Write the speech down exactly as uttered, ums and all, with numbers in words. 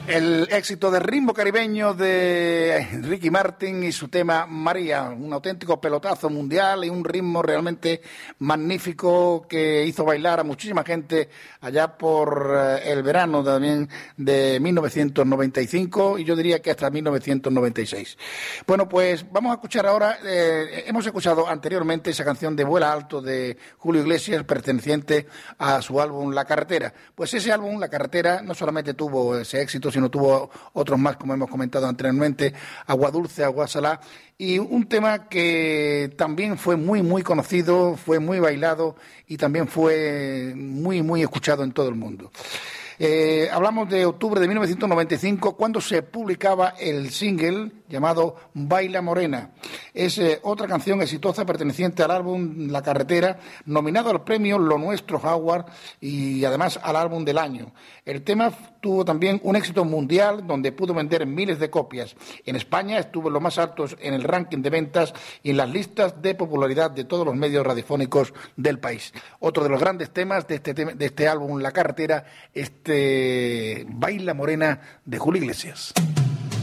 El éxito del ritmo caribeño de Ricky Martin y su tema María, un auténtico pelotazo mundial y un ritmo realmente magnífico que hizo bailar a muchísima gente allá por el verano también de mil novecientos noventa y cinco y yo diría que hasta mil novecientos noventa y seis. Bueno, pues vamos a escuchar ahora, eh, hemos escuchado anteriormente esa canción de Vuela Alto de Julio Iglesias perteneciente a su álbum La Carretera. Pues ese álbum, La Carretera, no solamente tuvo ese éxito, sino tuvo otros más, como hemos comentado anteriormente, Agua Dulce, Agua Salá, y un tema que también fue muy, muy conocido, fue muy bailado y también fue muy, muy escuchado en todo el mundo. Eh, hablamos de octubre de mil novecientos noventa y cinco, cuando se publicaba el single llamado Baila Morena. Es eh, otra canción exitosa perteneciente al álbum La Carretera, nominado al premio Lo Nuestro Howard y además al álbum del año. El tema tuvo también un éxito mundial donde pudo vender miles de copias. En España estuvo en los más altos en el ranking de ventas y en las listas de popularidad de todos los medios radiofónicos del país. Otro de los grandes temas de este, de este álbum La Carretera, este Baila Morena de Julio Iglesias.